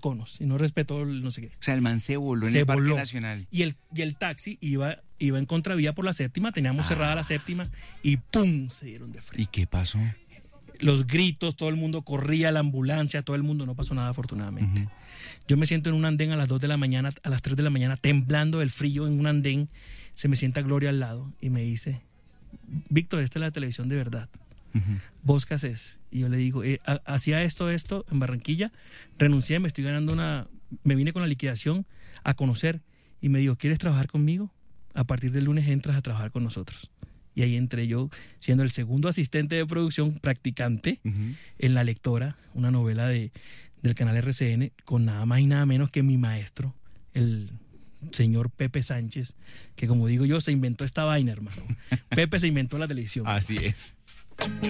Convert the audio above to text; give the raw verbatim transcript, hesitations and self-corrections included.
conos y no respetó el no sé qué. O sea, el man se voló en Se el Parque voló. Nacional. Y el, y el taxi iba, iba en contravía por la séptima, teníamos Ah. cerrada la séptima y ¡pum! Se dieron de frente. ¿Y qué pasó? Los gritos, todo el mundo corría, la ambulancia, todo el mundo, no pasó nada afortunadamente. Uh-huh. Yo me siento en un andén a las dos de la mañana, a las tres de la mañana, temblando del frío en un andén, se me sienta Gloria al lado y me dice, Víctor, esta es la televisión de verdad. Uh-huh. ¿Vos qué haces? Y yo le digo, eh, hacía esto, esto en Barranquilla, renuncié, me estoy ganando una, me vine con la liquidación a conocer y me dijo, ¿quieres trabajar conmigo? A partir del lunes entras a trabajar con nosotros. Y ahí entré yo siendo el segundo asistente de producción practicante uh-huh. en La Lectora, una novela de, del canal R C N, con nada más y nada menos que mi maestro, el señor Pepe Sánchez, que como digo yo, se inventó esta vaina, hermano. Pepe se inventó la televisión. Así es.